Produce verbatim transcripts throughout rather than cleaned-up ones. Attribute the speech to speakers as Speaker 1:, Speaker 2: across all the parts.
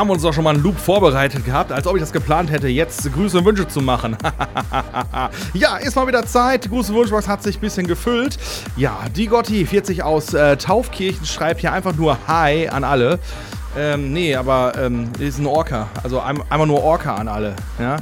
Speaker 1: haben uns doch schon mal einen Loop vorbereitet gehabt, als ob ich das geplant hätte, jetzt Grüße und Wünsche zu machen. Ja, ist mal wieder Zeit. Grüße und Wunschbox hat sich ein bisschen gefüllt. Ja, die Gotti vierzig aus äh, Taufkirchen schreibt hier einfach nur Hi an alle. Ähm, nee, aber ähm, ist ein Orca. Also ein, einmal nur Orca an alle. Ja,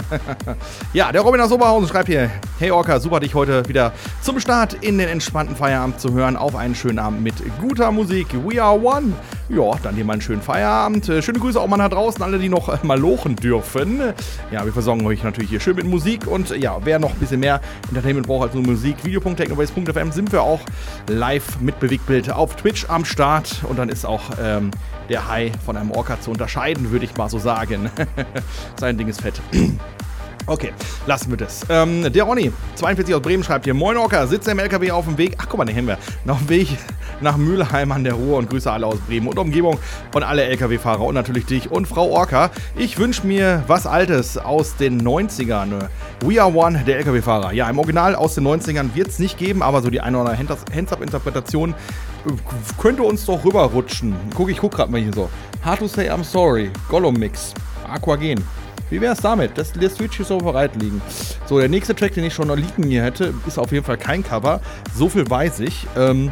Speaker 1: ja, der Robin aus Oberhausen schreibt hier: Hey Orca, super dich heute wieder zum Start in den entspannten Feierabend zu hören. Auf einen schönen Abend mit guter Musik. We are one. Ja, dann dir mal einen schönen Feierabend. Äh, schöne Grüße auch mal nach draußen, alle, die noch äh, mal lochen dürfen. Ja, wir versorgen euch natürlich hier schön mit Musik. Und äh, ja, wer noch ein bisschen mehr Entertainment braucht als nur Musik, video punkt technobase punkt f m sind wir auch live mit Bewegtbild auf Twitch am Start. Und dann ist auch ähm, der Hai von einem Orca zu unterscheiden, würde ich mal so sagen. Sein Ding ist fett. Okay, lassen wir das. Ähm, der Ronny, zweiundvierzig aus Bremen, schreibt hier: Moin Orca, sitze im L K W auf dem Weg. Ach, guck mal, den haben wir. Auf dem Weg nach Mülheim an der Ruhr und grüße alle aus Bremen und Umgebung und alle L K W-Fahrer und natürlich dich und Frau Orca. Ich wünsche mir was Altes aus den neunzigern. We Are One, der L K W-Fahrer. Ja, im Original aus den neunzigern wird es nicht geben, aber so die eine oder andere Hands-Up-Interpretation könnte uns doch rüberrutschen. Guck, ich guck gerade mal hier so. Hard to Say I'm Sorry, Gollum-Mix, Aquagen. Wie wär's damit? Das lässt Switch hier so bereit liegen. So, der nächste Track, den ich schon noch liegen hier hätte, ist auf jeden Fall kein Cover. So viel weiß ich. Ähm,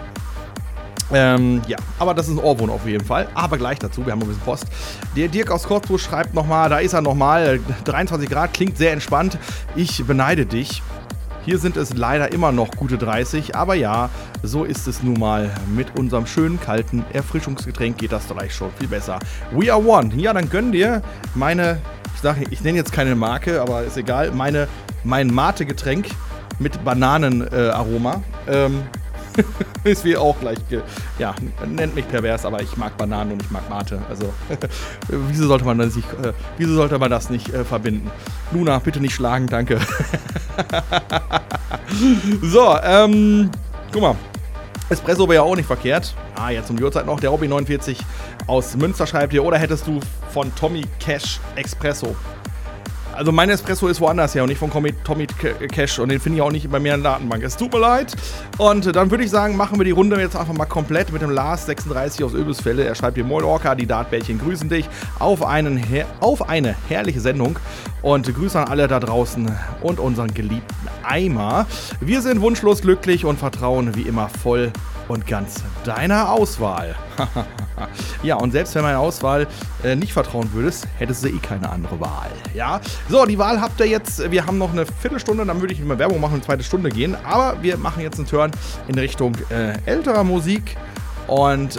Speaker 1: ähm, ja, aber das ist ein Ohrwurm auf jeden Fall. Aber gleich dazu, wir haben noch ein bisschen Post. Der Dirk aus Kotzbruch schreibt nochmal, da ist er nochmal, dreiundzwanzig Grad, klingt sehr entspannt. Ich beneide dich. Hier sind es leider immer noch gute dreißig, aber ja, so ist es nun mal. Mit unserem schönen, kalten Erfrischungsgetränk geht das gleich schon viel besser. We Are One. Ja, dann gönn dir meine, ich sage, ich nenne jetzt keine Marke, aber ist egal, meine, mein Mate-Getränk mit Bananenaroma. Äh, ähm, ist wie auch gleich, ja, nennt mich pervers, aber ich mag Bananen und ich mag Mate. Also, wieso sollte man das nicht, äh, wieso sollte man das nicht äh, verbinden? Luna, bitte nicht schlagen, danke. So, ähm, guck mal. Espresso wäre ja auch nicht verkehrt. Ah, jetzt um die Uhrzeit noch. Der Robby neunundvierzig aus Münster schreibt hier: Oder hättest du von Tommy Cash Espresso? Also mein Espresso ist woanders her und nicht von Tommy Cash und den finde ich auch nicht bei mir in der Datenbank. Es tut mir leid. Und dann würde ich sagen, machen wir die Runde jetzt einfach mal komplett mit dem Lars sechsunddreißig aus Öbisfelde. Er schreibt hier: Moin Orca, die Dartbällchen grüßen dich auf, einen her- auf eine herrliche Sendung und Grüße an alle da draußen und unseren geliebten Eimer. Wir sind wunschlos glücklich und vertrauen wie immer voll und ganz deiner Auswahl. Ja, und selbst wenn meine Auswahl äh, nicht vertrauen würdest, hättest du eh keine andere Wahl. Ja, so, die Wahl habt ihr jetzt. Wir haben noch eine Viertelstunde, dann würde ich nicht mehr Werbung machen und eine zweite Stunde gehen. Aber wir machen jetzt einen Turn in Richtung äh, älterer Musik. Und